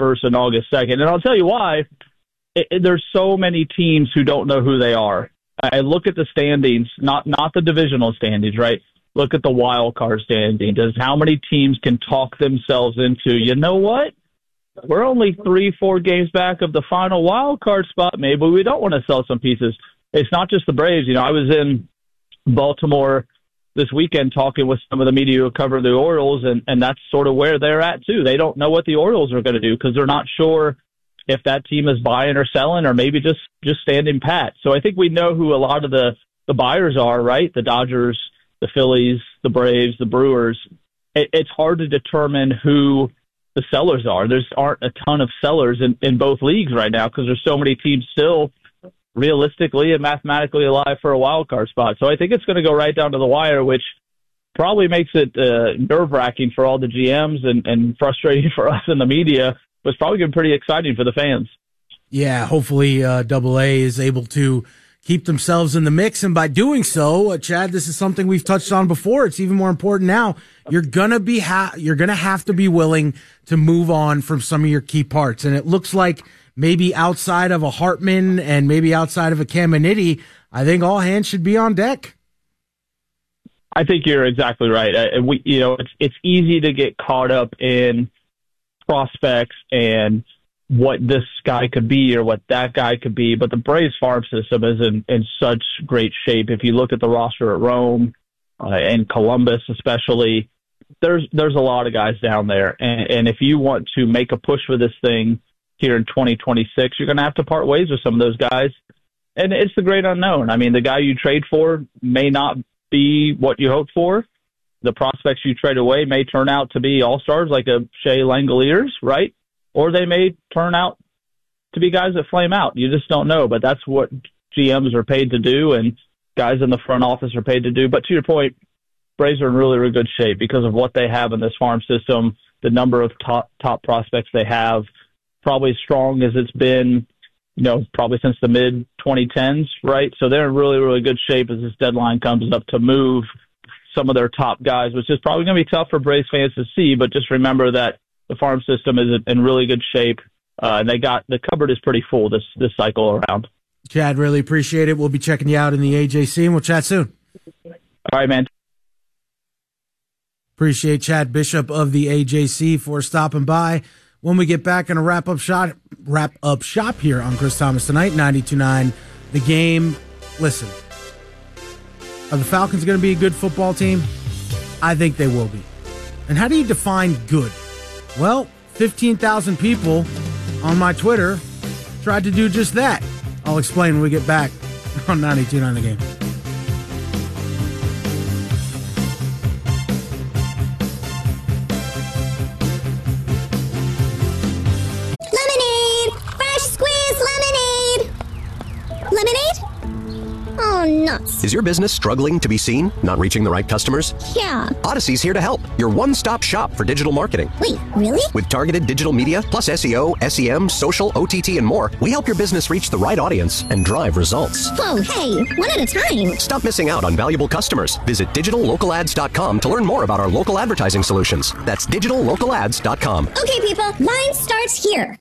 1st and August 2nd. And I'll tell you why. There's so many teams who don't know who they are. I look at the standings, not the divisional standings, right? Look at the wild card standings. How many teams can talk themselves into, you know what? We're only 3-4 games back of the final wild card spot. Maybe we don't want to sell some pieces. It's not just the Braves. You know, I was in Baltimore this weekend talking with some of the media who cover the Orioles, and that's sort of where they're at too. They don't know what the Orioles are going to do because they're not sure if that team is buying or selling or maybe just standing pat. So I think we know who a lot of the buyers are, right? The Dodgers, the Phillies, the Braves, the Brewers. It's hard to determine who the sellers are. There aren't a ton of sellers in both leagues right now because there's so many teams still realistically and mathematically alive for a wild card spot. So I think it's going to go right down to the wire, which probably makes it nerve-wracking for all the GMs and frustrating for us in the media, but it's probably going to be pretty exciting for the fans. Yeah, hopefully AA is able to keep themselves in the mix. And by doing so, Chad, this is something we've touched on before. It's even more important now. You're going to have to be willing to move on from some of your key parts. And it looks like maybe outside of a Hartman and maybe outside of a Caminiti, I think all hands should be on deck. I think you're exactly right. It's easy to get caught up in prospects and what this guy could be or what that guy could be. But the Braves farm system is in such great shape. If you look at the roster at Rome and Columbus especially, there's a lot of guys down there. And if you want to make a push for this thing here in 2026, you're going to have to part ways with some of those guys. And it's the great unknown. I mean, the guy you trade for may not be what you hoped for. The prospects you trade away may turn out to be all-stars like a Shea Langoliers, right? Or they may turn out to be guys that flame out. You just don't know, but that's what GMs are paid to do and guys in the front office are paid to do. But to your point, Braves are in really, really good shape because of what they have in this farm system, the number of top prospects they have, probably as strong as it's been, probably since the mid-2010s, right? So they're in really, really good shape as this deadline comes up to move some of their top guys, which is probably going to be tough for Braves fans to see, but just remember that the farm system is in really good shape. And the cupboard is pretty full this cycle around. Chad, really appreciate it. We'll be checking you out in the AJC, and we'll chat soon. All right, man. Appreciate Chad Bishop of the AJC for stopping by. When we get back, gonna wrap up shop here on Chris Thomas Tonight, 92.9 The Game. Listen, are the Falcons going to be a good football team? I think they will be. And how do you define good? Well, 15,000 people on my Twitter tried to do just that. I'll explain when we get back on 92.9 The Game. Nuts. Is your business struggling to be seen? Not reaching the right customers? Yeah. Odyssey's here to help. Your one-stop shop for digital marketing. Wait, really? With targeted digital media, plus SEO, SEM, social, OTT, and more, we help your business reach the right audience and drive results. Whoa, hey, one at a time. Stop missing out on valuable customers. Visit digitallocalads.com to learn more about our local advertising solutions. That's digitallocalads.com. Okay, people, line starts here.